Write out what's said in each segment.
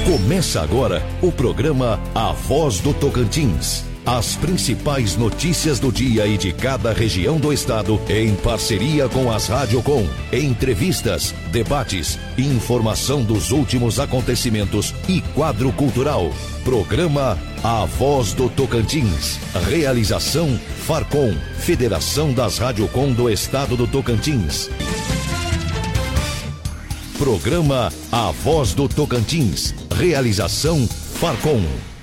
Começa agora o programa A Voz do Tocantins. As principais notícias do dia e de cada região do estado, em parceria com as Radiocom. Entrevistas, debates, informação dos últimos acontecimentos e quadro cultural. Programa A Voz do Tocantins. Realização Farcom, Federação das Radiocom do Estado do Tocantins. Programa A Voz do Tocantins. Realização Farcom.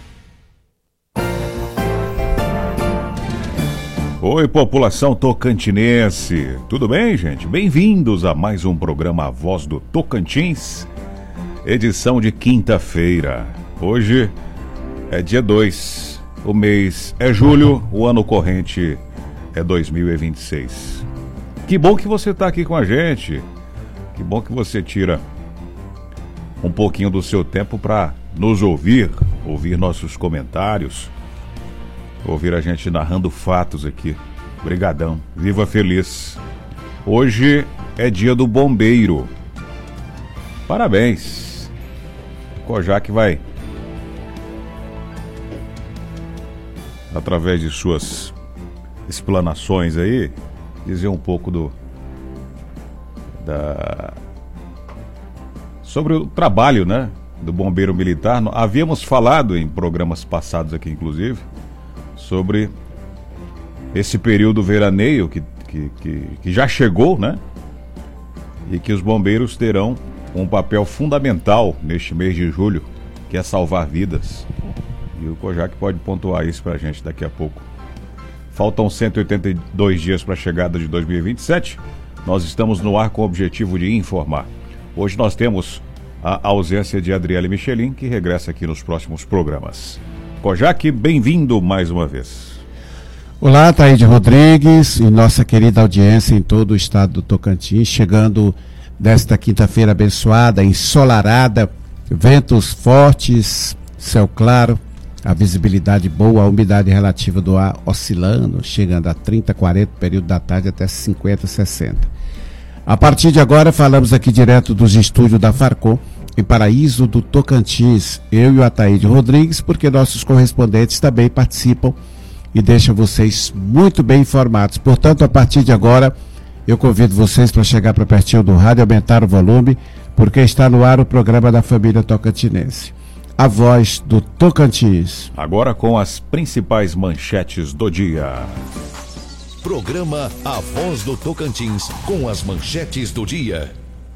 Oi, população tocantinense. Tudo bem, gente? Bem-vindos a mais um programa A Voz do Tocantins, edição de quinta-feira. Hoje é dia 2, o mês é julho, o ano corrente é 2026. Que bom que você está aqui com a gente. Que bom que você tira um pouquinho do seu tempo para nos ouvir nossos comentários, ouvir a gente narrando fatos aqui. Brigadão, viva feliz. Hoje é dia do bombeiro. Parabéns. O Kojak vai, através de suas explanações aí, dizer um pouco sobre o trabalho, né, do bombeiro militar. Havíamos falado em programas passados aqui, inclusive, sobre esse período veraneio que já chegou, né? E que os bombeiros terão um papel fundamental neste mês de julho, que é salvar vidas. E o Kojak pode pontuar isso pra gente daqui a pouco. Faltam 182 dias para a chegada de 2027. Nós estamos no ar com o objetivo de informar. Hoje nós temos a ausência de Adriele Michelin, que regressa aqui nos próximos programas. Kojak, bem-vindo mais uma vez. Olá, Taíde Rodrigues e nossa querida audiência em todo o estado do Tocantins, chegando desta quinta-feira abençoada, ensolarada, ventos fortes, céu claro, a visibilidade boa, a umidade relativa do ar oscilando, chegando a 30, 40, período da tarde até 50, 60. A partir de agora falamos aqui direto dos estúdios da Farcom, em Paraíso do Tocantins, eu e o Ataíde Rodrigues, porque nossos correspondentes também participam e deixam vocês muito bem informados. Portanto, a partir de agora, eu convido vocês para chegar para pertinho do rádio, aumentar o volume, porque está no ar o programa da família tocantinense. A Voz do Tocantins. Agora com as principais manchetes do dia. Programa A Voz do Tocantins, com as manchetes do dia.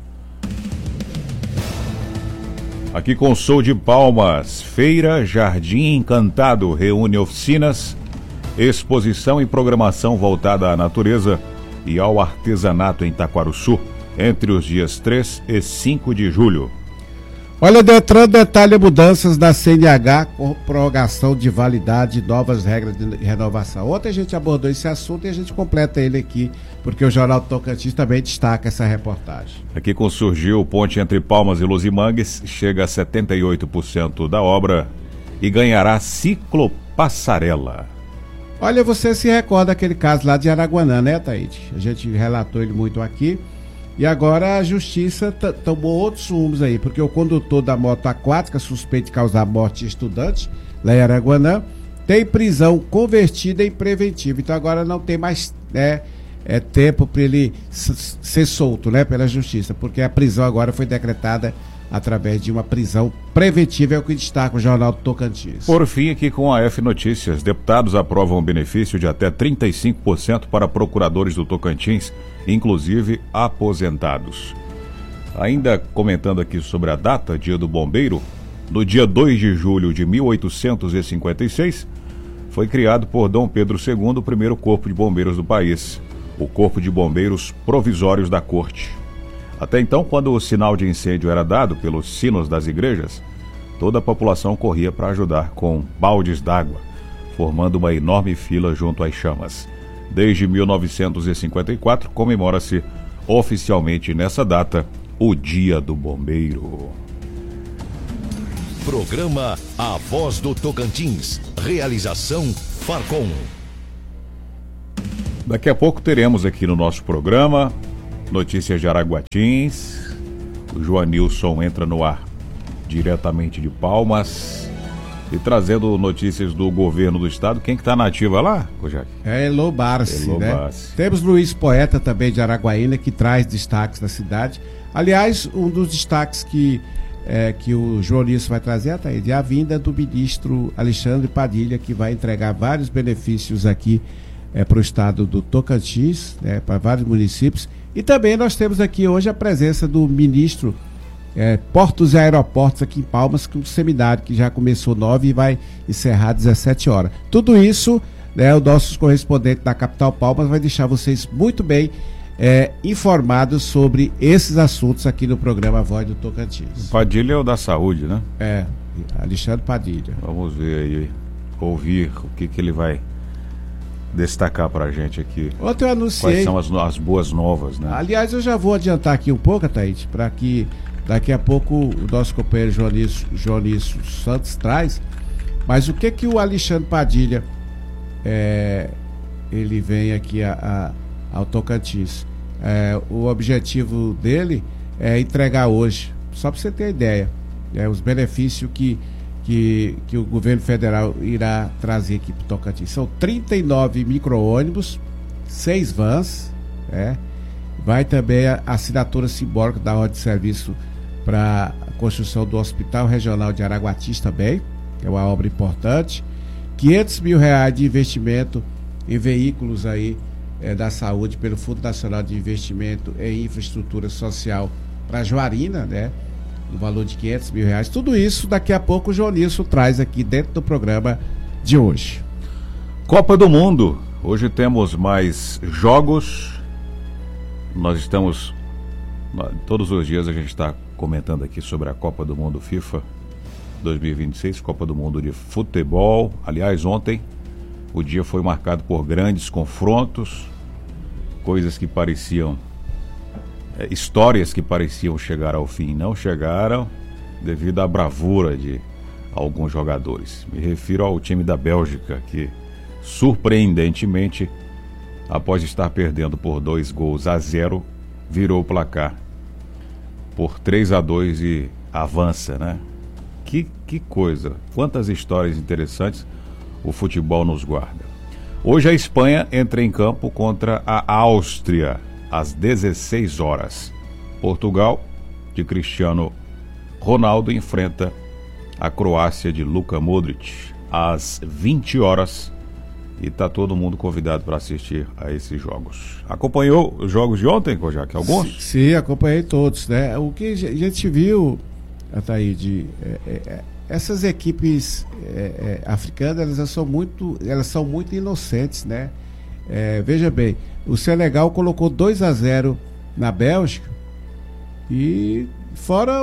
Aqui com Sou de Palmas, Feira Jardim Encantado reúne oficinas, exposição e programação voltada à natureza e ao artesanato em Taquarussu, entre os dias 3 e 5 de julho. Olha, Detran detalha mudanças da CNH com prorrogação de validade e novas regras de renovação. Ontem a gente abordou esse assunto e a gente completa ele aqui, porque o Jornal do Tocantins também destaca essa reportagem. Aqui com Surgiu, ponte entre Palmas e Luzimangues chega a 78% da obra e ganhará ciclopassarela. Olha, você se recorda aquele caso lá de Araguanã, né, Taíde? A gente relatou ele muito aqui. E agora a justiça tomou outros rumos aí, porque o condutor da moto aquática, suspeito de causar morte de estudante, lá em Araguanã, tem prisão convertida em preventiva. Então agora não tem mais tempo para ele ser solto, né, pela justiça, porque a prisão agora foi decretada através de uma prisão preventiva, é o que destaca o Jornal do Tocantins. Por fim, aqui com a F Notícias, deputados aprovam um benefício de até 35% para procuradores do Tocantins, inclusive aposentados. Ainda comentando aqui sobre a data, dia do bombeiro, no dia 2 de julho de 1856, foi criado por Dom Pedro II o primeiro corpo de bombeiros do país, o Corpo de Bombeiros Provisórios da Corte. Até então, quando o sinal de incêndio era dado pelos sinos das igrejas, toda a população corria para ajudar com baldes d'água, formando uma enorme fila junto às chamas. Desde 1954, comemora-se oficialmente nessa data o Dia do Bombeiro. Programa A Voz do Tocantins. Realização Farcom. Daqui a pouco teremos aqui no nosso programa notícias de Araguatins. O Joanilson entra no ar diretamente de Palmas e trazendo notícias do governo do estado. Quem que tá na ativa lá, Kojak? É Elô Barsi, né? Temos Luiz Poeta também de Araguaína, que traz destaques da cidade. Aliás, um dos destaques que o Joanisso vai trazer, Ataíde, é a vinda do ministro Alexandre Padilha, que vai entregar vários benefícios aqui para o estado do Tocantins, né, para vários municípios. E também nós temos aqui hoje a presença do ministro Portos e Aeroportos aqui em Palmas, com um seminário que já começou 9 e vai encerrar às 17 horas. Tudo isso, né, o nosso correspondente da capital Palmas vai deixar vocês muito bem informados sobre esses assuntos aqui no programa Voz do Tocantins. Padilha é o da saúde, né? Alexandre Padilha. Vamos ver aí, ouvir o que ele vai destacar pra gente aqui. Ontem eu anunciei. Quais são as boas novas, né? Aliás, eu já vou adiantar aqui um pouco, Ataíde, para que daqui a pouco o nosso companheiro Joanisso Santos traz. Mas o que o Alexandre Padilha ele vem aqui ao Tocantins? O objetivo dele é entregar hoje, só para você ter ideia, os benefícios que o governo federal irá trazer aqui para o Tocantins. São 39 micro-ônibus, 6 vans, vai também a assinatura simbólica da ordem de serviço para a construção do Hospital Regional de Araguatis também, que é uma obra importante. R$500 mil de investimento em veículos aí da saúde pelo Fundo Nacional de Investimento em Infraestrutura Social para Juarina, né? No valor de R$500 mil. Tudo isso daqui a pouco o Joanisso traz aqui dentro do programa de hoje. Copa do Mundo. Hoje temos mais jogos. Nós estamos... Todos os dias a gente está comentando aqui sobre a Copa do Mundo FIFA 2026, Copa do Mundo de futebol. Aliás, ontem o dia foi marcado por grandes confrontos, coisas que pareciam... histórias que pareciam chegar ao fim não chegaram devido à bravura de alguns jogadores. Me refiro ao time da Bélgica, que surpreendentemente, após estar perdendo por 2-0, virou o placar por 3-2 e avança, né? Que coisa, quantas histórias interessantes o futebol nos guarda. Hoje a Espanha entra em campo contra a Áustria às 16 horas. Portugal, de Cristiano Ronaldo, enfrenta a Croácia de Luka Modric às 20 horas. E está todo mundo convidado para assistir a esses jogos. Acompanhou os jogos de ontem, Kojak? Alguns? Sim, acompanhei todos, né? O que a gente viu, Ataíde, essas equipes africanas, elas são muito inocentes, né? Veja bem, o Senegal colocou 2-0 na Bélgica e fora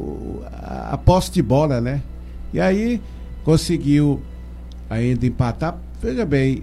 a posse de bola, né? E aí conseguiu ainda empatar. Veja bem,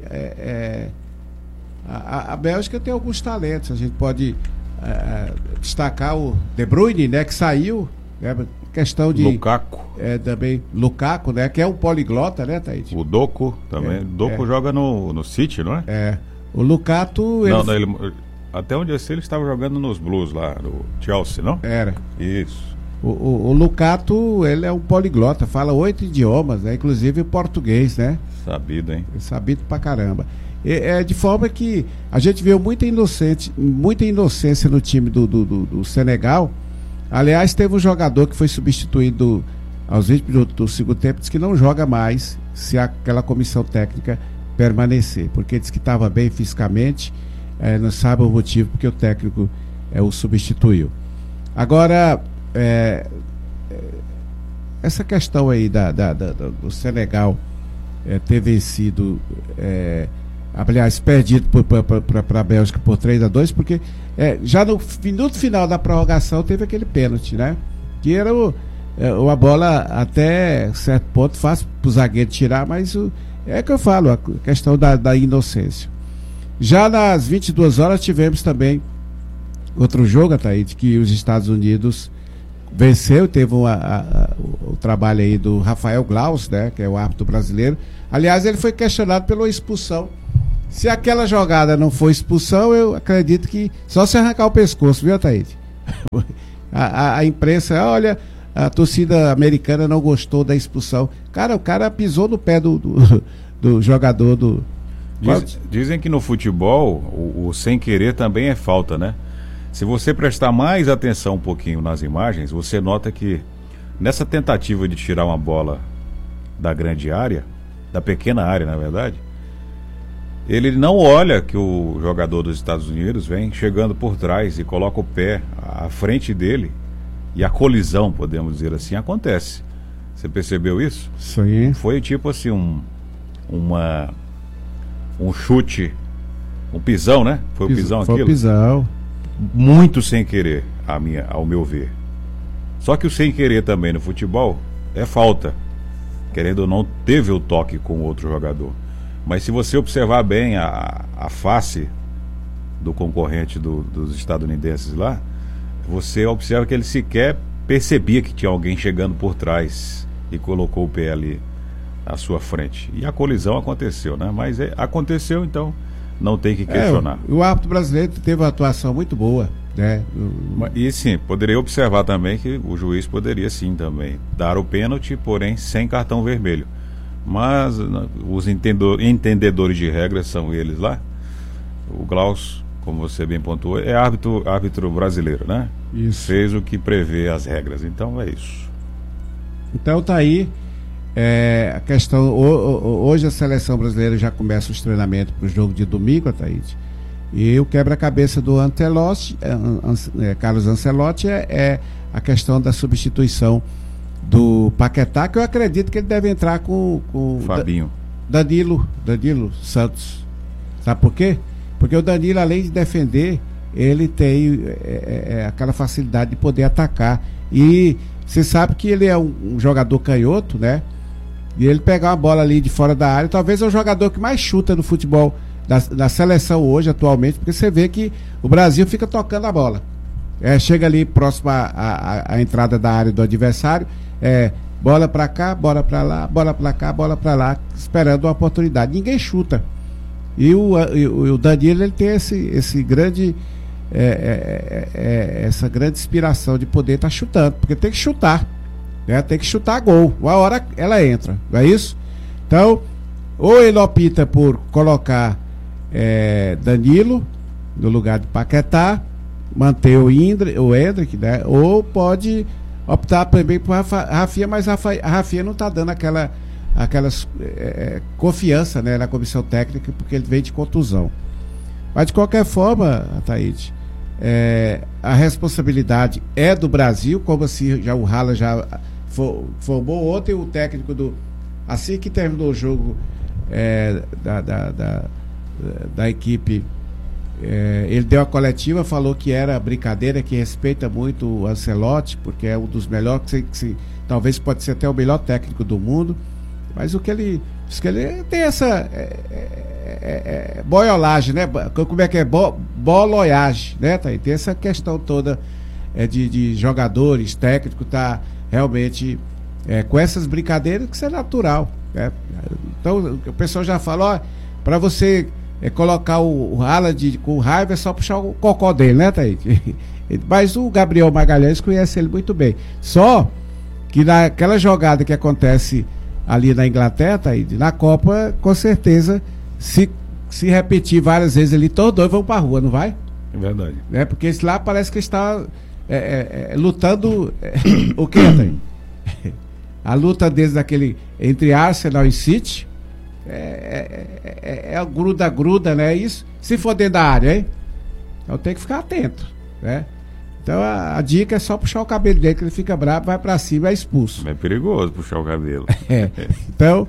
a Bélgica tem alguns talentos. A gente pode destacar o De Bruyne, né, que saiu, né, questão de Lukaku. Também Lukaku, né, que é um poliglota, né, Thaís? O Doku também. Doku joga no City, não é? O Lukaku... Até onde eu sei, ele estava jogando nos Blues lá, no Chelsea, não? Era. Isso. O Lukaku, ele é um poliglota, fala 8 idiomas, né? Inclusive o português, né? Sabido, hein? Sabido pra caramba. De forma que a gente viu muita inocência no time do Senegal. Aliás, teve um jogador que foi substituído aos 20 minutos do segundo tempo, disse que não joga mais se aquela comissão técnica permanecer, porque disse que estava bem fisicamente, não sabe o motivo porque o técnico o substituiu. Agora, essa questão aí do Senegal ter vencido, aliás, perdido para a Bélgica por 3-2, porque já no minuto final da prorrogação teve aquele pênalti, né? Que era uma bola até certo ponto fácil para o zagueiro tirar, mas que eu falo, a questão da inocência. Já nas 22 horas tivemos também outro jogo, Ataíde, que os Estados Unidos venceu, teve o trabalho aí do Rafael Glaus, né, que é o árbitro brasileiro. Aliás, ele foi questionado pela expulsão. Se aquela jogada não foi expulsão, eu acredito que só se arrancar o pescoço, viu, Ataíde? A imprensa, olha, a torcida americana não gostou da expulsão. Cara, o cara pisou no pé do jogador do... Dizem que no futebol o sem querer também é falta, né? Se você prestar mais atenção um pouquinho nas imagens, você nota que nessa tentativa de tirar uma bola da grande área, da pequena área na verdade, ele não olha que o jogador dos Estados Unidos vem chegando por trás e coloca o pé à frente dele, e a colisão, podemos dizer assim, acontece. Você percebeu isso? Sim. Foi tipo assim um chute, um pisão, né? Foi o pisão aquilo? Foi o pisão. Muito sem querer, ao meu ver. Só que o sem querer também no futebol é falta. Querendo ou não, teve o toque com o outro jogador. Mas se você observar bem a face do concorrente dos estadunidenses lá, você observa que ele sequer percebia que tinha alguém chegando por trás e colocou o pé ali à sua frente. E a colisão aconteceu, né? Mas aconteceu, então não tem que questionar. O árbitro brasileiro teve uma atuação muito boa, né? E sim, poderia observar também que o juiz poderia sim também dar o pênalti, porém sem cartão vermelho. Mas os entendedores de regras são eles lá. O Glaucio, como você bem pontuou, é árbitro brasileiro, né? Isso. Fez o que prevê as regras, então é isso. Então tá aí a questão. Hoje a seleção brasileira já começa os treinamentos para o jogo de domingo, Ataíde. E o quebra-cabeça do Ancelotti, Carlos Ancelotti, é a questão da substituição do Paquetá, que eu acredito que ele deve entrar com Fabinho. Danilo Santos. Sabe por quê? Porque o Danilo, além de defender, ele tem aquela facilidade de poder atacar. E você sabe que ele é um jogador canhoto, né? E ele pegar uma bola ali de fora da área, talvez é o jogador que mais chuta no futebol da seleção hoje, atualmente, porque você vê que o Brasil fica tocando a bola. Chega ali próximo à entrada da área do adversário, bola pra cá, bola pra lá, bola pra cá, bola pra lá, esperando uma oportunidade. Ninguém chuta. E o Danilo, ele tem esse grande essa grande inspiração de poder estar chutando, porque tem que chutar, né? Tem que chutar gol, uma hora ela entra, não é isso? Então, ou ele opta por colocar Danilo no lugar de Paquetá, manter o Endrick, né? Ou pode optar também por Rafinha, mas a Rafinha não está dando aquela confiança, né, na comissão técnica, porque ele vem de contusão. Mas de qualquer forma, Ataíde, a responsabilidade é do Brasil, como assim o Rala já formou ontem. O técnico assim que terminou o jogo da equipe, ele deu a coletiva, falou que era brincadeira, que respeita muito o Ancelotti, porque é um dos melhores, talvez pode ser até o melhor técnico do mundo, mas que ele tem essa boiolagem, né? Como é que é? Boloiagem, né? Tem essa questão toda de jogadores, técnico, tá realmente com essas brincadeiras, que isso é natural, né? Então o pessoal já fala, para você colocar o Haaland com raiva, é só puxar o cocó dele, né, Taíde? Mas o Gabriel Magalhães conhece ele muito bem. Só que naquela jogada que acontece ali na Inglaterra, Taíde, na Copa, com certeza, se repetir várias vezes ali, todos dois vão pra rua, não vai? É verdade. Porque esse lá parece que está lutando o que, Taíde? A luta desde aquele entre Arsenal e City é gruda, né? Isso, se for dentro da área, hein? Então tem que ficar atento, né? Então a dica é só puxar o cabelo dele, que ele fica bravo, vai pra cima e é expulso. É perigoso puxar o cabelo. Então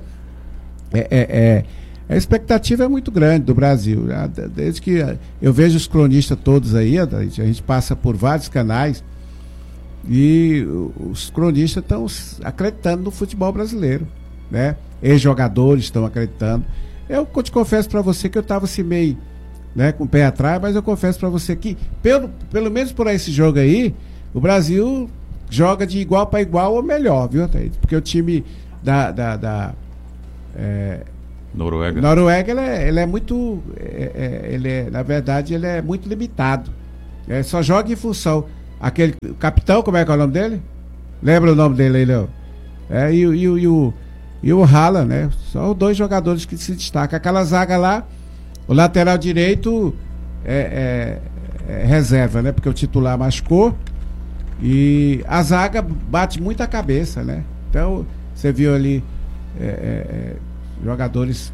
a expectativa é muito grande do Brasil. Desde que eu vejo os cronistas todos aí, a gente passa por vários canais e os cronistas estão acreditando no futebol brasileiro, né? Ex-jogadores estão acreditando. Eu te confesso para você que eu estava assim meio, né, com o pé atrás, mas eu confesso para você que pelo menos por esse jogo aí, o Brasil joga de igual para igual ou melhor, viu, Taíde? Porque o time da Noruega ele é muito na verdade ele é muito limitado, só joga em função aquele capitão, como é que é o nome dele? Lembra o nome dele aí, Léo? E o Haaland, né? São os 2 jogadores que se destacam. Aquela zaga lá, o lateral direito é reserva, né? Porque o titular machucou. E a zaga bate muito a cabeça, né? Então, você viu ali jogadores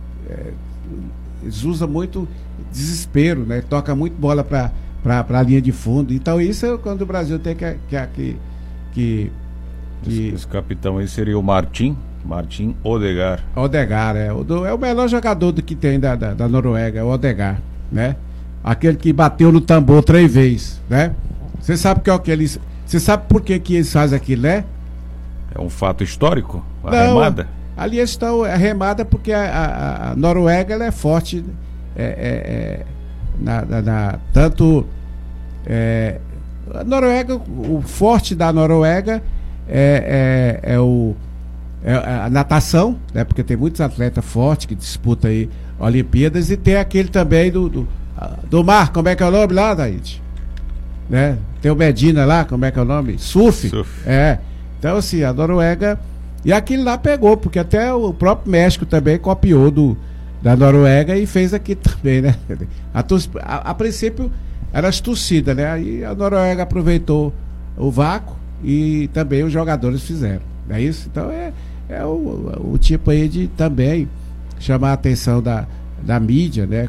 eles usam muito desespero, né? Toca muito bola para a linha de fundo. Então isso é quando o Brasil tem que esse capitão aí seria o Martin Odegaard. Odegaard, é o melhor jogador do que tem da Noruega, é o Odegaard, né? Aquele que bateu no tambor 3 vezes, né? Você sabe você sabe por que eles fazem aquilo, né? É um fato histórico? A Não, remada? Ali eles estão remada porque a Noruega ela é forte, tanto a Noruega, o forte da Noruega é a natação, né? Porque tem muitos atletas fortes que disputam aí Olimpíadas, e tem aquele também do mar, como é que é o nome lá, Daíde? Né? Tem o Medina lá, como é que é o nome? Surf. Então assim, a Noruega, e aquilo lá pegou, porque até o próprio México também copiou da Noruega e fez aqui também, né? A princípio eram as torcidas, né? Aí a Noruega aproveitou o vácuo e também os jogadores fizeram, não é isso? Então é o tipo aí de também chamar a atenção da mídia, né?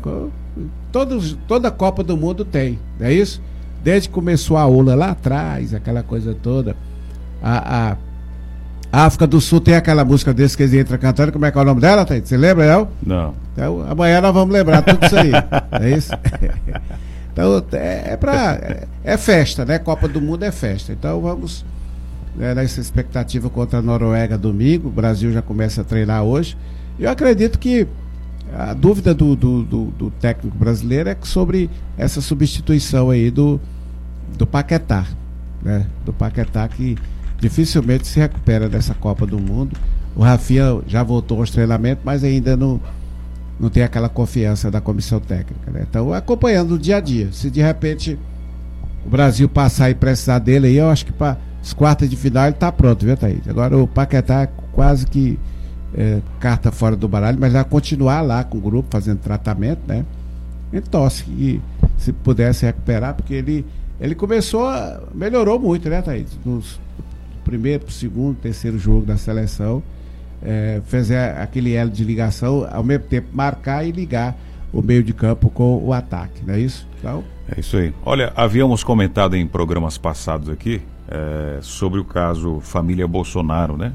Toda Copa do Mundo tem, não é isso? Desde que começou a ola lá atrás, aquela coisa toda. A África do Sul tem aquela música desse que eles entram cantando. Como é que é o nome dela, Thaís? Você lembra, Não. Então amanhã nós vamos lembrar tudo isso aí. É isso? Então é festa, né? Copa do Mundo é festa. Então vamos nessa expectativa contra a Noruega domingo. O Brasil já começa a treinar hoje. Eu acredito que a dúvida do técnico brasileiro é sobre essa substituição aí do Paquetá, né? Do Paquetá, que dificilmente se recupera dessa Copa do Mundo. O Rafinha já voltou aos treinamentos, mas ainda não tem aquela confiança da comissão técnica, né? Então, acompanhando o dia a dia. Se de repente o Brasil passar e precisar dele aí, eu acho que para as quartas de final ele está pronto, viu, Thaís? Agora o Paquetá quase que carta fora do baralho, mas vai continuar lá com o grupo fazendo tratamento, né? Então, se pudesse recuperar, porque ele melhorou muito, né, Thaís? Nos primeiro, segundo, terceiro jogo da seleção, fez aquele elo de ligação, ao mesmo tempo marcar e ligar o meio de campo com o ataque, não é isso? Então, é isso aí. Olha, havíamos comentado em programas passados aqui sobre o caso família Bolsonaro, né?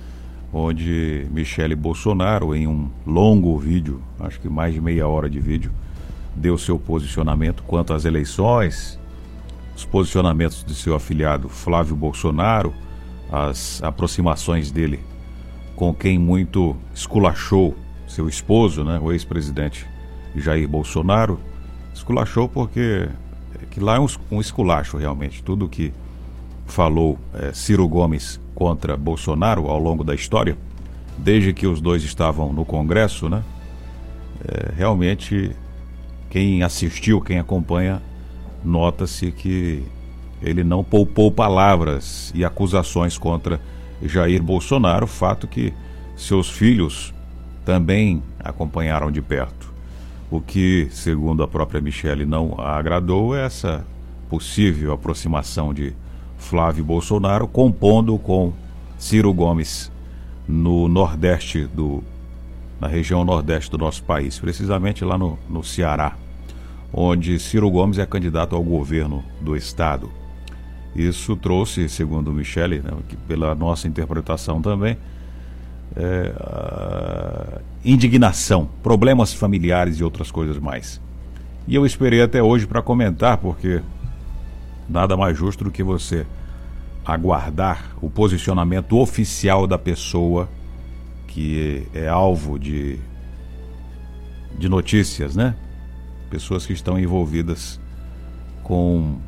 Onde Michele Bolsonaro, em um longo vídeo, acho que mais de meia hora de vídeo, deu seu posicionamento quanto às eleições, os posicionamentos de seu afilhado Flávio Bolsonaro, as aproximações dele com quem muito esculachou seu esposo, né, o ex-presidente Jair Bolsonaro. Esculachou porque que lá é um esculacho realmente. Tudo que falou Ciro Gomes contra Bolsonaro ao longo da história, desde que os dois estavam no Congresso, né? Realmente, quem assistiu, quem acompanha, nota-se que ele não poupou palavras e acusações contra Jair Bolsonaro, fato que seus filhos também acompanharam de perto. O que, segundo a própria Michele, não a agradou é essa possível aproximação de Flávio Bolsonaro compondo com Ciro Gomes no Nordeste na região Nordeste do nosso país, precisamente lá no Ceará, onde Ciro Gomes é candidato ao governo do estado. Isso trouxe, segundo Michele, né, pela nossa interpretação também, indignação, problemas familiares e outras coisas mais. E eu esperei até hoje para comentar, porque nada mais justo do que você aguardar o posicionamento oficial da pessoa que é alvo de notícias, né? Pessoas que estão envolvidas com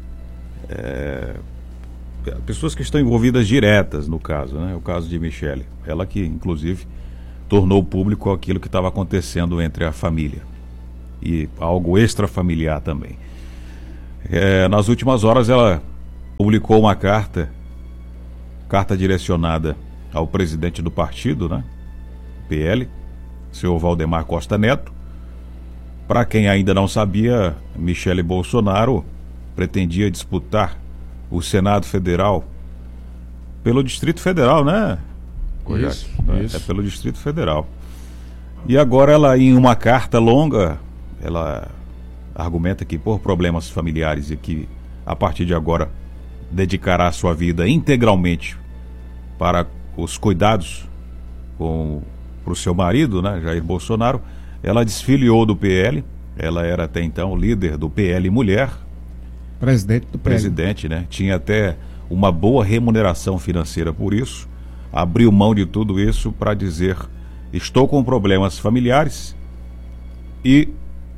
pessoas que estão envolvidas diretas no caso, né? O caso de Michele, ela que inclusive tornou público aquilo que estava acontecendo entre a família e algo extrafamiliar também. Nas últimas horas ela publicou uma carta carta direcionada ao presidente do partido, né? PL, senhor Valdemar Costa Neto. Para quem ainda não sabia, Michele Bolsonaro pretendia disputar o Senado Federal pelo Distrito Federal, né? Isso. É pelo Distrito Federal. E agora ela, em uma carta longa, ela argumenta que por problemas familiares e que a partir de agora dedicará sua vida integralmente para os cuidados para o seu marido, né, Jair Bolsonaro. Ela desfiliou do PL, ela era até então líder do PL Mulher. Presidente do PL. Presidente, né? Tinha até uma boa remuneração financeira por isso. Abriu mão de tudo isso para dizer: estou com problemas familiares e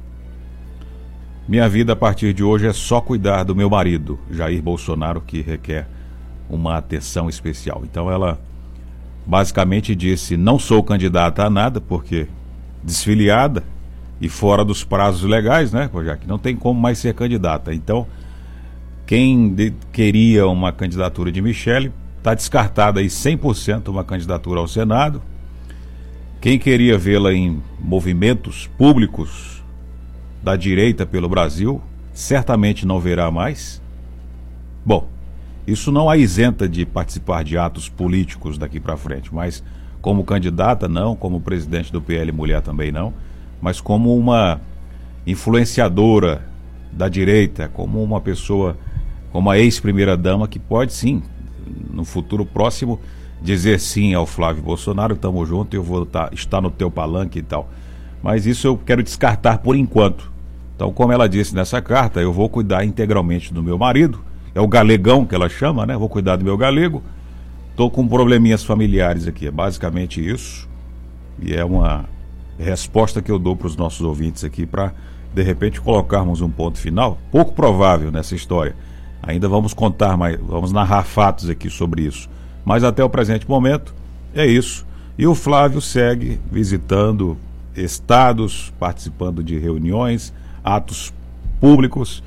minha vida a partir de hoje é só cuidar do meu marido, Jair Bolsonaro, que requer uma atenção especial. Então ela basicamente disse: não sou candidata a nada, porque desfiliada e fora dos prazos legais, né, já que não tem como mais ser candidata. Então, quem queria uma candidatura de Michele, está descartada aí 100% uma candidatura ao Senado. Quem queria vê-la em movimentos públicos da direita pelo Brasil, certamente não verá mais. Bom, isso não a isenta de participar de atos políticos daqui para frente, mas como candidata não, como presidente do PL Mulher também não, mas como uma influenciadora da direita, como uma pessoa, como a ex-primeira-dama, que pode sim, no futuro próximo, dizer sim ao Flávio Bolsonaro: tamo junto, eu vou estar no teu palanque e tal. Mas isso eu quero descartar por enquanto. Então, como ela disse nessa carta, eu vou cuidar integralmente do meu marido, é o galegão que ela chama, né? Vou cuidar do meu galego. Estou com probleminhas familiares aqui, é basicamente isso. E é uma resposta que eu dou para os nossos ouvintes aqui, para de repente colocarmos um ponto final, pouco provável nessa história. Ainda vamos contar mais, vamos narrar fatos aqui sobre isso. Mas até o presente momento é isso. E o Flávio segue visitando estados, participando de reuniões, atos públicos.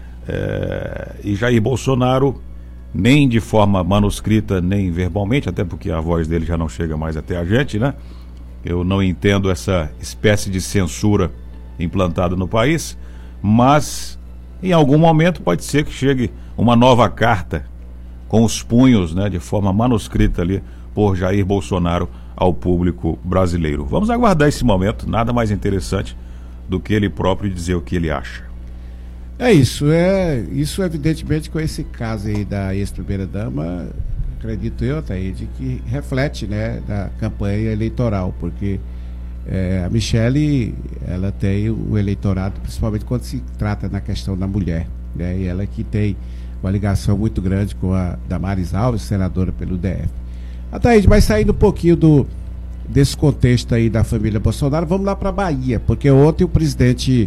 E Jair Bolsonaro, nem de forma manuscrita, nem verbalmente, até porque a voz dele já não chega mais até a gente, né? Eu não entendo essa espécie de censura implantada no país, mas em algum momento pode ser que chegue uma nova carta com os punhos, né, de forma manuscrita ali por Jair Bolsonaro ao público brasileiro. Vamos aguardar esse momento, nada mais interessante do que ele próprio dizer o que ele acha. Isso evidentemente com esse caso aí da ex-primeira-dama, acredito eu, Ataíde, que reflete, né, da campanha eleitoral, porque a Michele, ela tem o eleitorado, principalmente quando se trata na questão da mulher, né, e ela que tem uma ligação muito grande com a Damares Alves, senadora pelo DF. Ataíde, mas saindo um pouquinho desse contexto aí da família Bolsonaro, vamos lá para a Bahia, porque ontem o presidente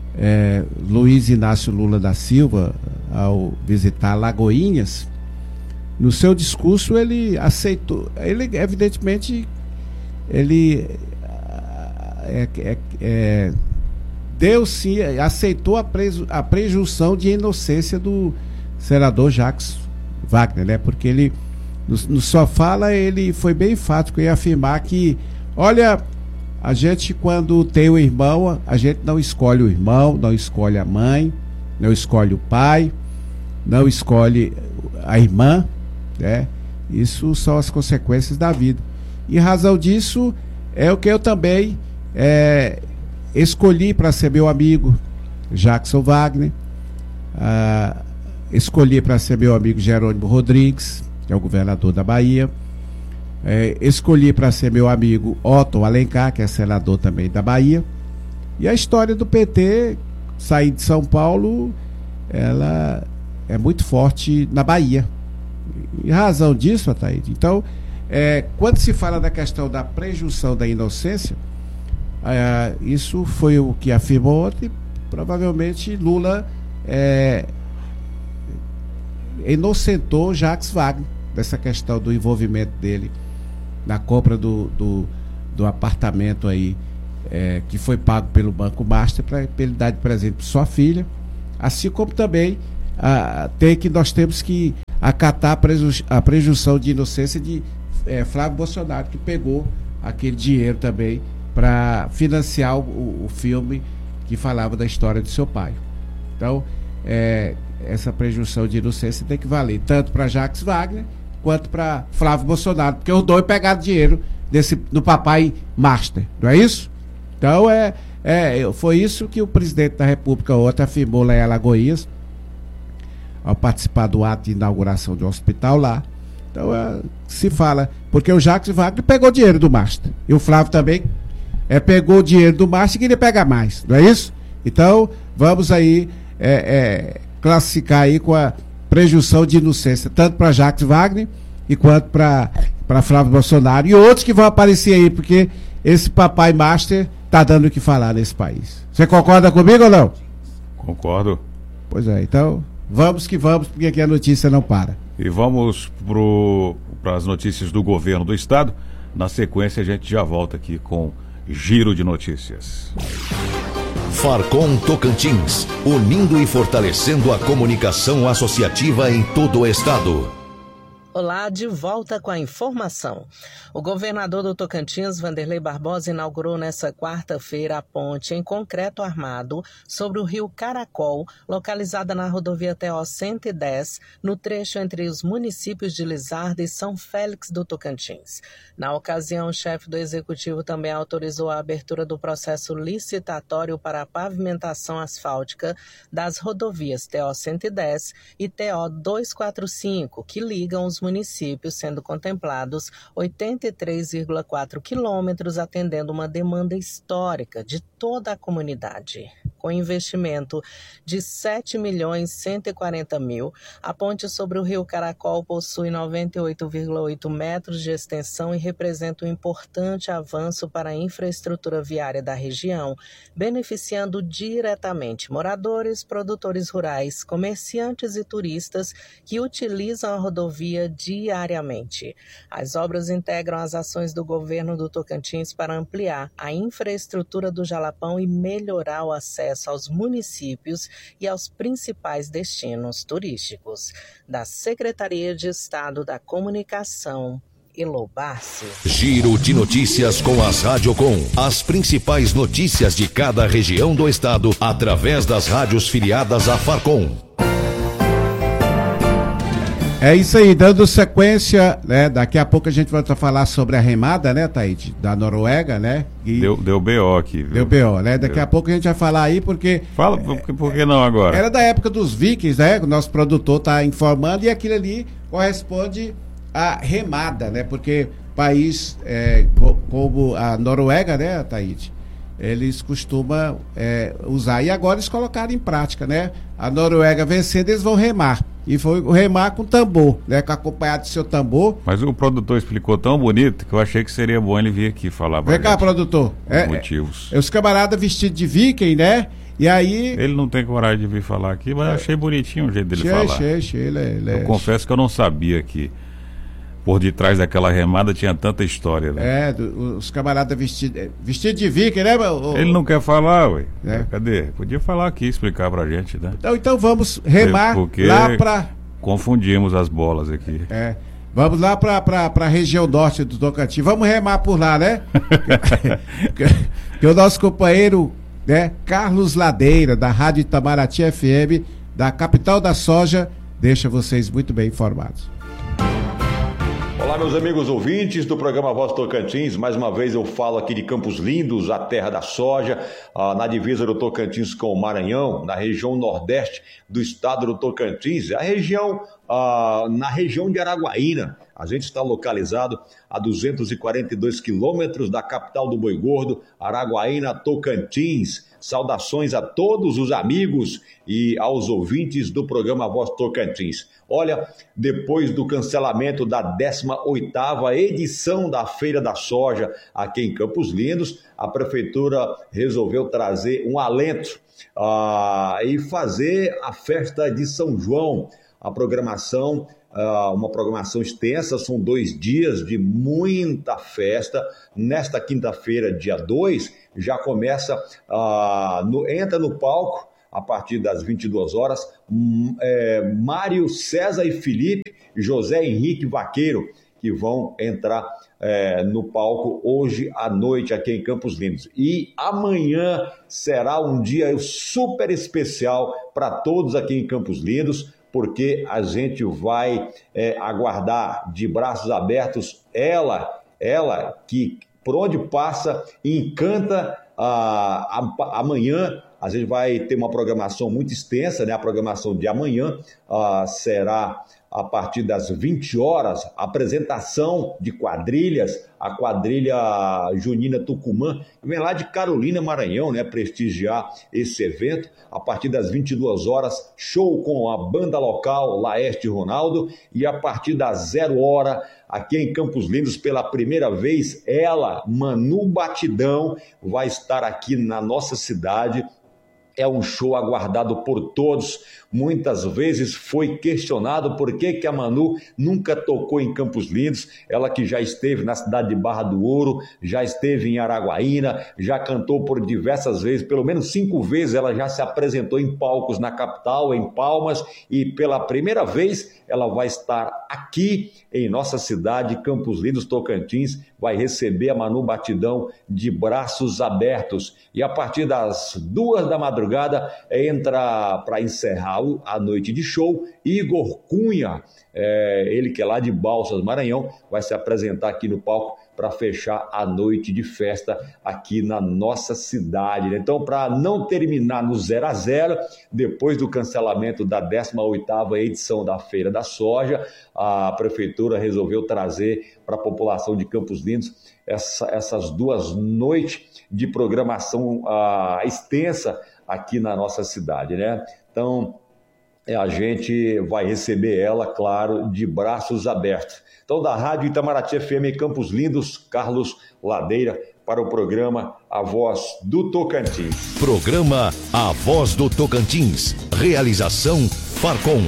Luiz Inácio Lula da Silva, ao visitar Lagoinhas, no seu discurso ele aceitou, ele evidentemente deu sim, aceitou a presunção de inocência do senador Jacques Wagner, né? Porque ele no sua fala ele foi bem enfático em afirmar que, olha, a gente, quando tem o irmão, a gente não escolhe o irmão, não escolhe a mãe, não escolhe o pai, não escolhe a irmã, né? Isso são as consequências da vida. E em razão disso, é o que eu também escolhi para ser meu amigo Jackson Wagner, escolhi para ser meu amigo Jerônimo Rodrigues, que é o governador da Bahia. Escolhi para ser meu amigo Otton Alencar, que é senador também da Bahia. E a história do PT sair de São Paulo, ela é muito forte na Bahia. Em razão disso, Ataíde, então, quando se fala da questão da presunção da inocência, isso foi o que afirmou ontem. Provavelmente Lula inocentou Jacques Wagner dessa questão do envolvimento dele na compra do apartamento aí, que foi pago pelo Banco Master para ele dar de presente para sua filha, assim como também nós temos que acatar a presunção de inocência de Flávio Bolsonaro, que pegou aquele dinheiro também para financiar o filme que falava da história de seu pai. Então, essa presunção de inocência tem que valer tanto para Jacques Wagner quanto para Flávio Bolsonaro, porque os dois pegaram dinheiro do papai Master, não é isso? Então, foi isso que o presidente da República ontem afirmou lá em Alagoinhas, ao participar do ato de inauguração de um hospital lá. Então, se fala, porque o Jacques Wagner pegou dinheiro do Master, e o Flávio também pegou o dinheiro do Master e queria pegar mais, não é isso? Então, vamos aí classificar aí com a presunção de inocência, tanto para Jacques Wagner e quanto para Flávio Bolsonaro e outros que vão aparecer aí, porque esse papai Master tá dando o que falar nesse país. Você concorda comigo ou não? Concordo. Pois é, então vamos que vamos, porque aqui a notícia não para. E vamos para as notícias do governo do estado. Na sequência a gente já volta aqui com Giro de Notícias. Farcom Tocantins, unindo e fortalecendo a comunicação associativa em todo o estado. Olá, de volta com a informação. O governador do Tocantins, Vanderlei Barbosa, inaugurou nesta quarta-feira a ponte em concreto armado sobre o rio Caracol, localizada na rodovia TO 110, no trecho entre os municípios de Lizarda e São Félix do Tocantins. Na ocasião, o chefe do executivo também autorizou a abertura do processo licitatório para a pavimentação asfáltica das rodovias TO 110 e TO 245, que ligam os municípios, sendo contemplados 83,4 quilômetros, atendendo uma demanda histórica de toda a comunidade. Com investimento de R$ 7.140.000, a ponte sobre o rio Caracol possui 98,8 metros de extensão e representa um importante avanço para a infraestrutura viária da região, beneficiando diretamente moradores, produtores rurais, comerciantes e turistas que utilizam a rodovia diariamente. As obras integram as ações do governo do Tocantins para ampliar a infraestrutura do Jalapão e melhorar o acesso aos municípios e aos principais destinos turísticos. Da Secretaria de Estado da Comunicação, Elô Barci. Giro de notícias com as Radiocom. As principais notícias de cada região do estado através das rádios filiadas à Farcom. É isso aí, dando sequência, né? Daqui a pouco a gente vai falar sobre a remada, né, Taíde? Da Noruega, né? E deu BO aqui, viu? Deu BO, né? Daqui a pouco a gente vai falar aí, porque... Fala, por que não agora? Era da época dos Vikings, né? O nosso produtor tá informando, e aquilo ali corresponde à remada, né? Porque país como a Noruega, né, Taíde? Eles costumam usar, e agora eles colocaram em prática, né? A Noruega vencendo, eles vão remar. E foi remar com tambor, né? Acompanhado do seu tambor. Mas o produtor explicou tão bonito que eu achei que seria bom ele vir aqui falar pra Vem cá, produtor. Os motivos. Os camaradas vestidos de viking, né? E aí... Ele não tem coragem de vir falar aqui, mas eu achei bonitinho o jeito dele falar. Eu confesso que eu não sabia que por detrás daquela remada tinha tanta história, né? Os camaradas vestidos de viking, né? Ele não quer falar, ué. Cadê? Podia falar aqui, explicar pra gente, né? Então vamos remar lá pra... confundimos as bolas aqui. Vamos lá pra região norte do Tocantins. Vamos remar por lá, né? que o nosso companheiro, né, Carlos Ladeira, da Rádio Itamaraty FM, da capital da soja, deixa vocês muito bem informados. Olá, meus amigos ouvintes do programa Voz Tocantins. Mais uma vez eu falo aqui de Campos Lindos, a terra da soja, na divisa do Tocantins com o Maranhão, na região nordeste do estado do Tocantins, na região de Araguaína. A gente está localizado a 242 quilômetros da capital do Boi Gordo, Araguaína, Tocantins. Saudações a todos os amigos e aos ouvintes do programa Voz Tocantins. Olha, depois do cancelamento da 18ª edição da Feira da Soja aqui em Campos Lindos, a Prefeitura resolveu trazer um alento e fazer a festa de São João. A programação, uma programação extensa, são 2 dias de muita festa. Nesta quinta-feira, dia 2, já começa, entra no palco a partir das 22 horas, Mário César e Felipe, José Henrique Vaqueiro, que vão entrar no palco hoje à noite aqui em Campos Lindos. E amanhã será um dia super especial para todos aqui em Campos Lindos, porque a gente vai aguardar de braços abertos ela que por onde passa encanta. Amanhã a gente vai ter uma programação muito extensa, né? A programação de amanhã será a partir das 20 horas, apresentação de quadrilhas, a quadrilha junina Tucumã, que vem lá de Carolina, Maranhão, né, prestigiar esse evento. A partir das 22 horas, show com a banda local Laerte Ronaldo, e a partir das 0 hora, aqui em Campos Lindos, pela primeira vez, ela, Manu Batidão, vai estar aqui na nossa cidade. É um show aguardado por todos. Muitas vezes foi questionado por que a Manu nunca tocou em Campos Lindos. Ela que já esteve na cidade de Barra do Ouro, já esteve em Araguaína, já cantou por diversas vezes, pelo menos 5 vezes ela já se apresentou em palcos na capital, em Palmas, e pela primeira vez ela vai estar aqui em nossa cidade, Campos Lindos, Tocantins, vai receber a Manu Batidão de braços abertos. E a partir das 2 da madrugada entra para encerrar a noite de show Igor Cunha, ele que é lá de Balsas, Maranhão, vai se apresentar aqui no palco para fechar a noite de festa aqui na nossa cidade. Então, para não terminar no 0-0, depois do cancelamento da 18ª edição da Feira da Soja, a Prefeitura resolveu trazer para a população de Campos Lindos essas 2 noites de programação extensa aqui na nossa cidade, né? Então, a gente vai receber ela, claro, de braços abertos. Então, da Rádio Itamaraty FM Campos Lindos, Carlos Ladeira, para o programa A Voz do Tocantins. Programa A Voz do Tocantins. Realização Farcom.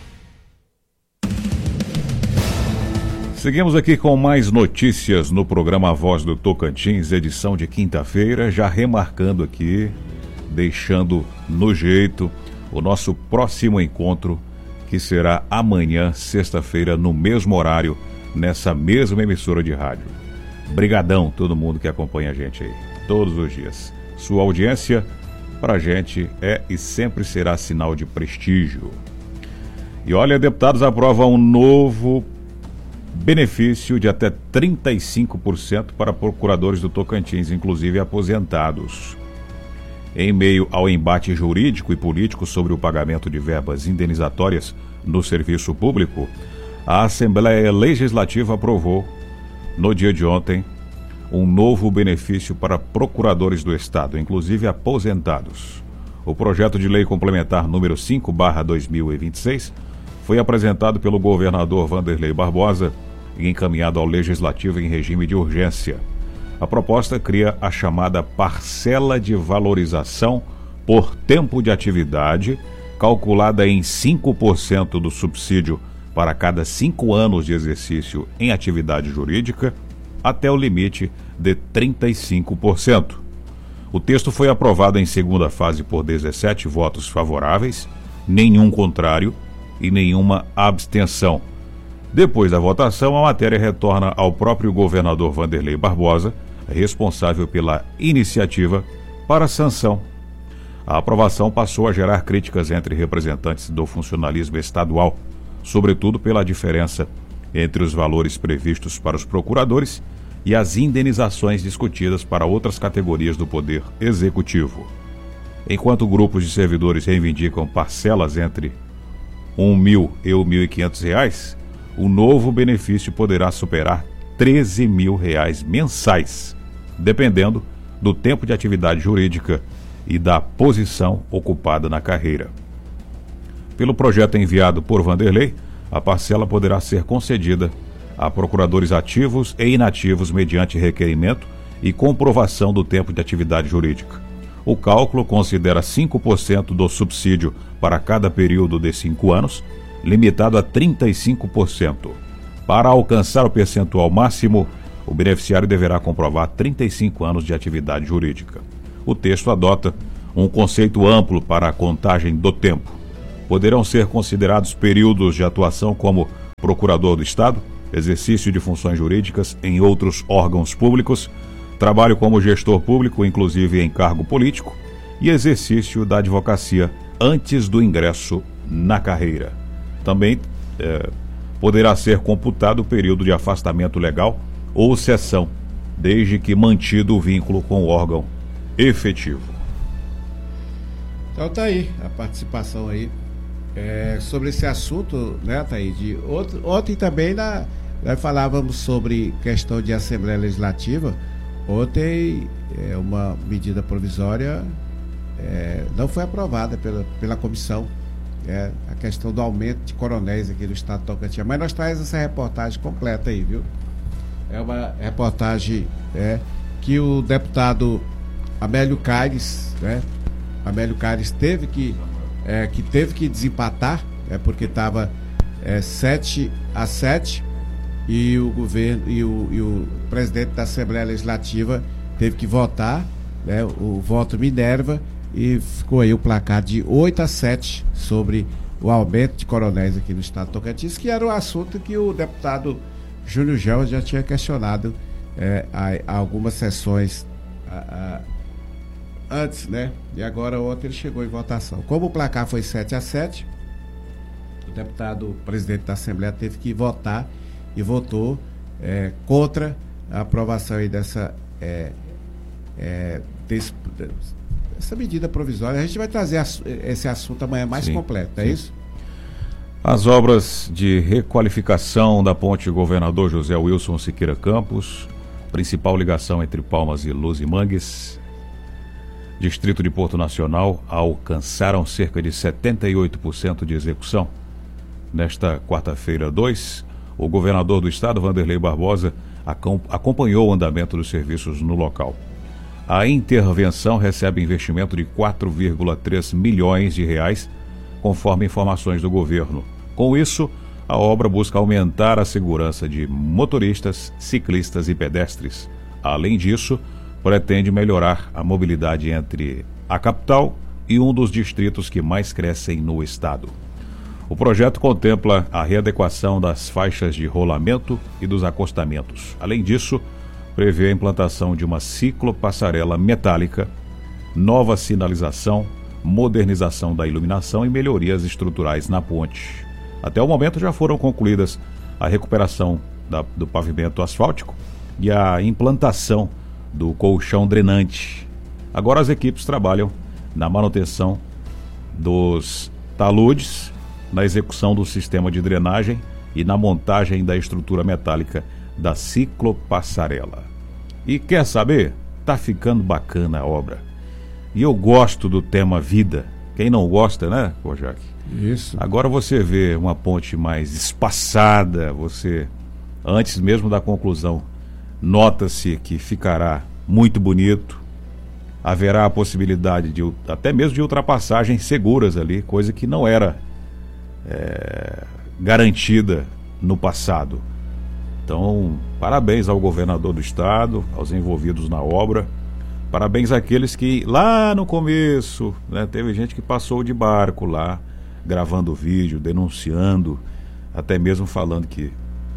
Seguimos aqui com mais notícias no programa A Voz do Tocantins, edição de quinta-feira, já remarcando aqui, deixando no jeito o nosso próximo encontro, que será amanhã, sexta-feira, no mesmo horário, nessa mesma emissora de rádio. Brigadão todo mundo que acompanha a gente aí, todos os dias. Sua audiência, pra gente, é e sempre será sinal de prestígio. E olha, deputados aprovam um novo benefício de até 35% para procuradores do Tocantins, inclusive aposentados. Em meio ao embate jurídico e político sobre o pagamento de verbas indenizatórias no serviço público, a Assembleia Legislativa aprovou, no dia de ontem, um novo benefício para procuradores do Estado, inclusive aposentados. O projeto de lei complementar número 5/2026 foi apresentado pelo governador Vanderlei Barbosa e encaminhado ao Legislativo em regime de urgência. A proposta cria a chamada parcela de valorização por tempo de atividade, calculada em 5% do subsídio para cada 5 anos de exercício em atividade jurídica, até o limite de 35%. O texto foi aprovado em segunda fase por 17 votos favoráveis, nenhum contrário e nenhuma abstenção. Depois da votação, a matéria retorna ao próprio governador Vanderlei Barbosa, responsável pela iniciativa, para sanção. A aprovação passou a gerar críticas entre representantes do funcionalismo estadual, sobretudo pela diferença entre os valores previstos para os procuradores e as indenizações discutidas para outras categorias do Poder Executivo. Enquanto grupos de servidores reivindicam parcelas entre R$1.000 e R$1.500, o novo benefício poderá superar R$13.000 mensais, dependendo do tempo de atividade jurídica e da posição ocupada na carreira. Pelo projeto enviado por Vanderlei, a parcela poderá ser concedida a procuradores ativos e inativos mediante requerimento e comprovação do tempo de atividade jurídica. O cálculo considera 5% do subsídio para cada período de 5 anos, limitado a 35%. Para alcançar o percentual máximo, o beneficiário deverá comprovar 35 anos de atividade jurídica. O texto adota um conceito amplo para a contagem do tempo. Poderão ser considerados períodos de atuação como procurador do Estado, exercício de funções jurídicas em outros órgãos públicos, trabalho como gestor público, inclusive em cargo político, e exercício da advocacia antes do ingresso na carreira. Também poderá ser computado o período de afastamento legal ou cessão, desde que mantido o vínculo com o órgão efetivo. Então tá aí a participação aí sobre esse assunto, né, Taíde? Ontem também nós falávamos sobre questão de Assembleia Legislativa. Ontem uma medida provisória não foi aprovada pela comissão, a questão do aumento de coronéis aqui do estado de Tocantins. Mas nós trazemos essa reportagem completa aí, viu? É uma reportagem que o deputado Amélio Caires, Amélio Caires teve que desempatar, porque estava 7-7, e o governo e o presidente da Assembleia Legislativa teve que votar, o voto Minerva, e ficou aí o placar de 8-7 sobre o aumento de coronéis aqui no estado de Tocantins, que era um assunto que o deputado Júnior Gel já tinha questionado há algumas sessões antes, né? E agora ontem ele chegou em votação. Como o placar foi 7-7, o deputado presidente da Assembleia teve que votar e votou contra a aprovação aí dessa medida provisória. A gente vai trazer esse assunto amanhã mais completo, é isso? As obras de requalificação da ponte Governador José Wilson Siqueira Campos, principal ligação entre Palmas e Luzimangues, distrito de Porto Nacional, alcançaram cerca de 78% de execução. Nesta quarta-feira 2, o governador do estado, Wanderley Barbosa, acompanhou o andamento dos serviços no local. A intervenção recebe investimento de 4,3 milhões de reais, conforme informações do governo. Com isso, a obra busca aumentar a segurança de motoristas, ciclistas e pedestres. Além disso, pretende melhorar a mobilidade entre a capital e um dos distritos que mais crescem no estado. O projeto contempla a readequação das faixas de rolamento e dos acostamentos. Além disso, prevê a implantação de uma ciclopassarela metálica, nova sinalização, modernização da iluminação e melhorias estruturais na ponte. Até o momento já foram concluídas a recuperação do pavimento asfáltico e a implantação do colchão drenante. Agora as equipes trabalham na manutenção dos taludes, na execução do sistema de drenagem e na montagem da estrutura metálica da ciclopassarela. E quer saber? Tá ficando bacana a obra. E eu gosto do tema vida. Quem não gosta, né, Kojak? Isso. Agora você vê uma ponte mais espaçada, antes mesmo da conclusão, nota-se que ficará muito bonito. Haverá a possibilidade até mesmo de ultrapassagens seguras ali, coisa que não era garantida no passado. Então, parabéns ao governador do estado, aos envolvidos na obra. Parabéns àqueles que lá no começo, teve gente que passou de barco lá, gravando vídeo, denunciando, até mesmo falando que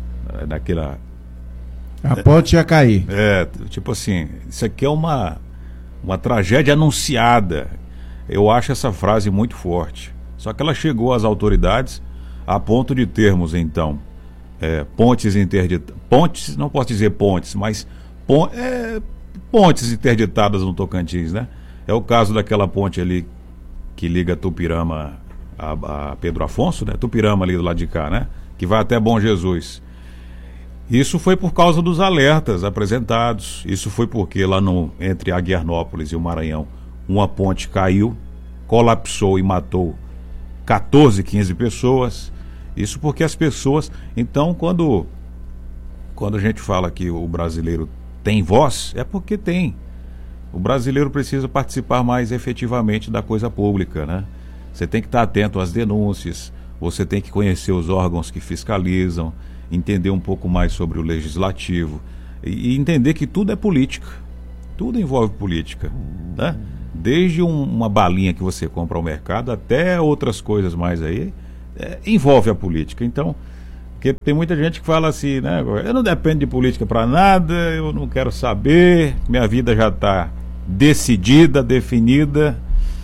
a ponte ia cair. Tipo assim, isso aqui é uma tragédia anunciada. Eu acho essa frase muito forte. Só que ela chegou às autoridades a ponto de termos, então, pontes interditadas. Pontes, não posso dizer pontes, mas pontes interditadas no Tocantins, né? É o caso daquela ponte ali que liga Tupirama a Pedro Afonso, né? Tupirama ali do lado de cá, né? Que vai até Bom Jesus. Isso foi por causa dos alertas apresentados. Isso foi porque lá entre Aguiarnópolis e o Maranhão, uma ponte caiu, colapsou e matou 14, 15 pessoas. Isso porque as pessoas... Então, quando a gente fala que o brasileiro tem voz, é porque tem. O brasileiro precisa participar mais efetivamente da coisa pública, né? Você tem que estar atento às denúncias, você tem que conhecer os órgãos que fiscalizam, entender um pouco mais sobre o legislativo e entender que tudo é política, tudo envolve política, né? Desde uma balinha que você compra ao mercado até outras coisas mais aí, envolve a política. Então, porque tem muita gente que fala assim, né? Eu não dependo de política para nada, eu não quero saber, minha vida já está decidida, definida,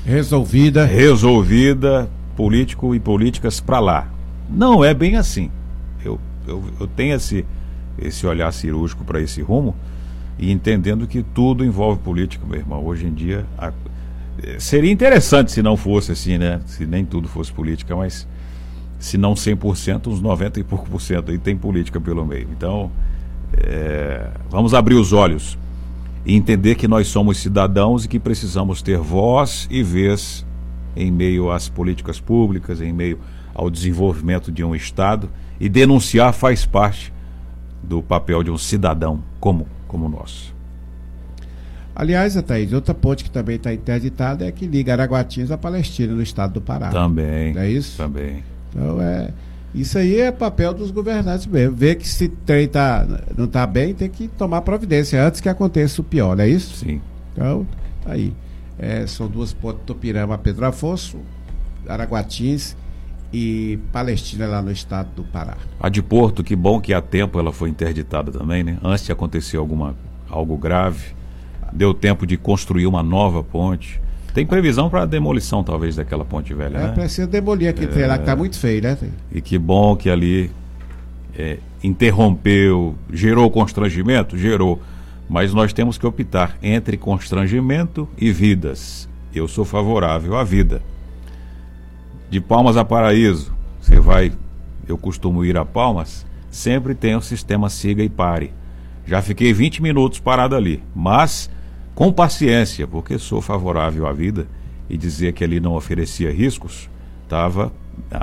resolvida, político e políticas para lá. Não é bem assim. Eu tenho esse olhar cirúrgico para esse rumo e entendendo que tudo envolve política, meu irmão. Hoje em dia seria interessante se não fosse assim, né? Se nem tudo fosse política, mas se não 100%, uns 90 e pouco por cento aí tem política pelo meio. Então, vamos abrir os olhos e entender que nós somos cidadãos e que precisamos ter voz e vez em meio às políticas públicas, em meio ao desenvolvimento de um Estado, e denunciar faz parte do papel de um cidadão como nós. Aliás, Ataíde, outra ponte que também está interditada é a que liga Araguatinhas à Palestina, no estado do Pará. Também. Não é isso? Também. Então, isso aí é papel dos governantes mesmo. Ver que se trem não está bem, tem que tomar providência antes que aconteça o pior, não é isso? Sim. Então, aí. São duas pontes, Tupirama, Pedro Afonso, Araguatins e Palestina, lá no estado do Pará. A de Porto, que bom que há tempo ela foi interditada também, né? Antes de acontecer algo grave, deu tempo de construir uma nova ponte. Tem previsão para demolição, talvez, daquela ponte velha, né? Precisa demolir aquele trem lá, que está muito feio, né? E que bom que ali interrompeu, gerou constrangimento? Gerou. Mas nós temos que optar entre constrangimento e vidas. Eu sou favorável à vida. De Palmas a Paraíso, eu costumo ir a Palmas, sempre tem o sistema siga e pare. Já fiquei 20 minutos parado ali, mas com paciência, porque sou favorável à vida, e dizer que ali não oferecia riscos, estava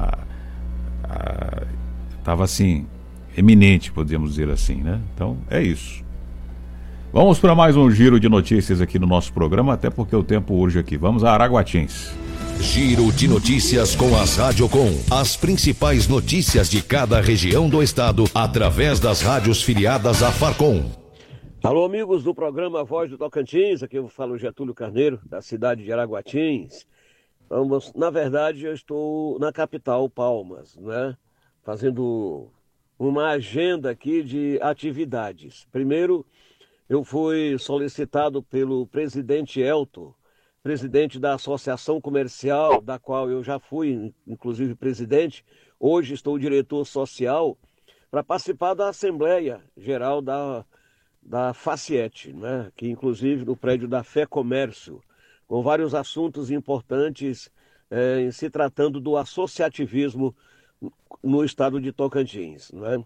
assim, eminente, podemos dizer assim, né? Então, é isso. Vamos para mais um giro de notícias aqui no nosso programa, até porque o tempo urge aqui. Vamos a Araguatins. Giro de notícias com as Radiocom. As principais notícias de cada região do estado, através das rádios filiadas à Farcom. Alô, amigos do programa Voz do Tocantins, aqui eu falo Getúlio Carneiro, da cidade de Araguatins. Na verdade, eu estou na capital, Palmas, né? Fazendo uma agenda aqui de atividades. Primeiro, eu fui solicitado pelo presidente Elton, presidente da Associação Comercial, da qual eu já fui, inclusive, presidente. Hoje estou diretor social, para participar da Assembleia Geral da FACIET, né? Que inclusive no prédio da Fé Comércio, com vários assuntos importantes em se tratando do associativismo no estado de Tocantins, né?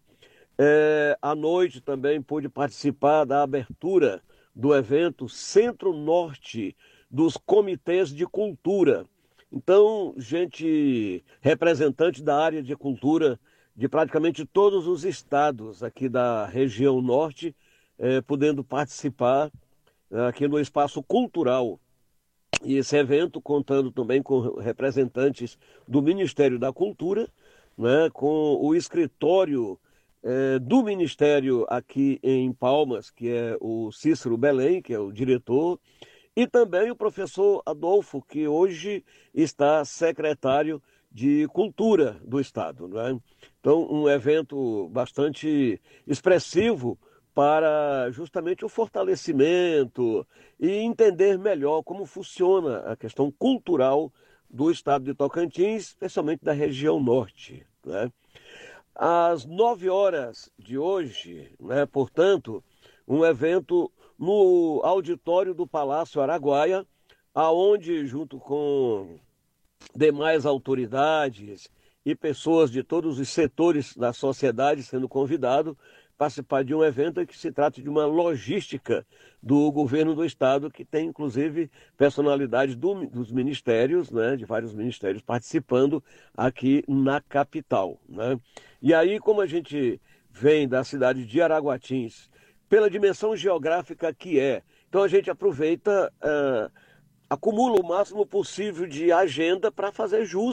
À noite também pude participar da abertura do evento Centro-Norte dos Comitês de Cultura. Então, representante da área de cultura de praticamente todos os estados aqui da região norte, podendo participar aqui no espaço cultural. E esse evento contando também com representantes do Ministério da Cultura, né, com o escritório do Ministério aqui em Palmas, que é o Cícero Belém, que é o diretor, e também o professor Adolfo, que hoje está secretário de Cultura do Estado, né? Então, um evento bastante expressivo para justamente o fortalecimento e entender melhor como funciona a questão cultural do Estado de Tocantins, especialmente da região norte, né? Às 9 horas de hoje, né, portanto, um evento no auditório do Palácio Araguaia, aonde, junto com demais autoridades e pessoas de todos os setores da sociedade sendo convidado, participar de um evento que se trata de uma logística do governo do estado, que tem inclusive personalidades dos ministérios, né, de vários ministérios participando aqui na capital, né? E aí, como a gente vem da cidade de Araguatins, pela dimensão geográfica que então a gente aproveita, acumula o máximo possível de agenda para fazer jus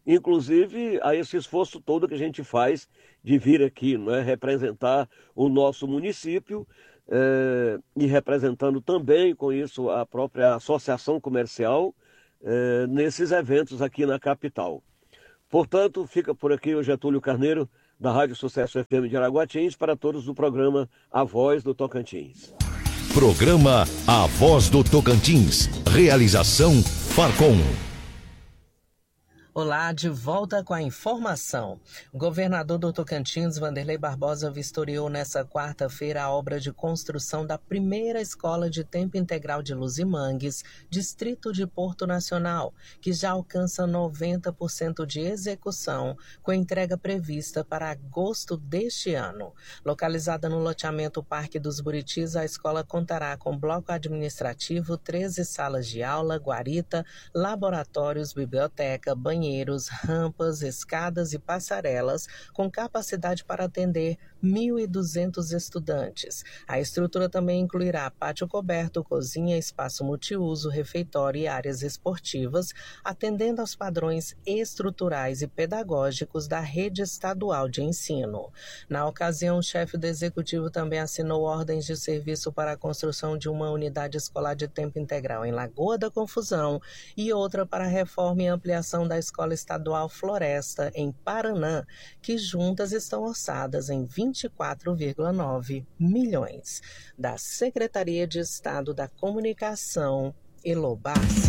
inclusive a esse esforço todo que a gente faz de vir aqui, não é, representar o nosso município e representando também com isso a própria associação comercial nesses eventos aqui na capital. Portanto, fica por aqui o Getúlio Carneiro, da Rádio Sucesso FM de Araguatins, para todos do programa A Voz do Tocantins. Programa A Voz do Tocantins. Realização Farcom. Olá, de volta com a informação. O governador do Tocantins, Vanderlei Barbosa, vistoriou nesta quarta-feira a obra de construção da primeira escola de tempo integral de Luzimangues, distrito de Porto Nacional, que já alcança 90% de execução, com entrega prevista para agosto deste ano. Localizada no loteamento Parque dos Buritis, a escola contará com bloco administrativo, 13 salas de aula, guarita, laboratórios, biblioteca, banheiros, rampas, escadas e passarelas, com capacidade para atender 1.200 estudantes. A estrutura também incluirá pátio coberto, cozinha, espaço multiuso, refeitório e áreas esportivas, atendendo aos padrões estruturais e pedagógicos da rede estadual de ensino. Na ocasião, o chefe do executivo também assinou ordens de serviço para a construção de uma unidade escolar de tempo integral em Lagoa da Confusão e outra para a reforma e ampliação da Escola Estadual Floresta, em Paraná, que juntas estão orçadas em 24,9 milhões. Da Secretaria de Estado da Comunicação, Elobarce.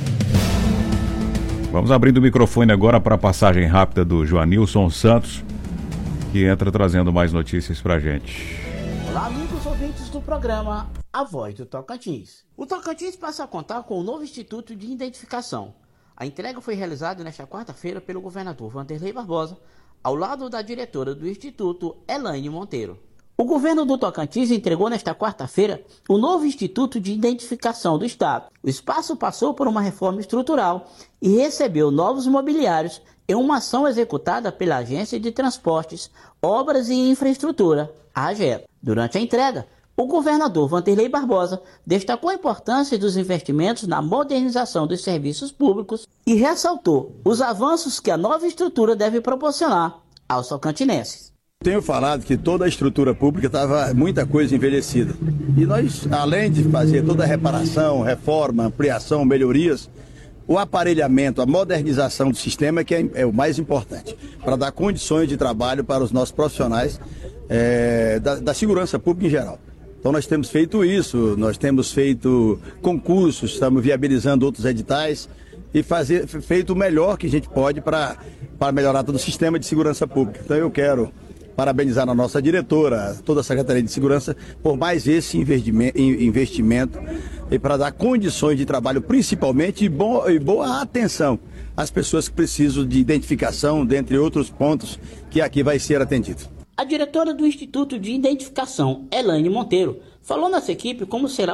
Vamos abrindo o microfone agora para a passagem rápida do Joanilson Santos, que entra trazendo mais notícias para a gente. Olá, amigos ouvintes do programa A Voz do Tocantins. O Tocantins passa a contar com o novo Instituto de Identificação. A entrega foi realizada nesta quarta-feira pelo governador Vanderlei Barbosa, ao lado da diretora do Instituto, Elaine Monteiro. O governo do Tocantins entregou nesta quarta-feira o novo Instituto de Identificação do Estado. O espaço passou por uma reforma estrutural e recebeu novos mobiliários em uma ação executada pela Agência de Transportes, Obras e Infraestrutura, a AGER. Durante a entrega, o governador Vanderlei Barbosa destacou a importância dos investimentos na modernização dos serviços públicos e ressaltou os avanços que a nova estrutura deve proporcionar aos tocantinenses. Tenho falado que toda a estrutura pública estava muita coisa envelhecida. E nós, além de fazer toda a reparação, reforma, ampliação, melhorias, o aparelhamento, a modernização do sistema é o mais importante, para dar condições de trabalho para os nossos profissionais da segurança pública em geral. Então nós temos feito isso, nós temos feito concursos, estamos viabilizando outros editais e feito o melhor que a gente pode para melhorar todo o sistema de segurança pública. Então eu quero parabenizar a nossa diretora, toda a Secretaria de Segurança, por mais esse investimento e para dar condições de trabalho, principalmente, e boa atenção às pessoas que precisam de identificação, dentre outros pontos que aqui vai ser atendido. A diretora do Instituto de Identificação, Elaine Monteiro, falou nessa equipe como será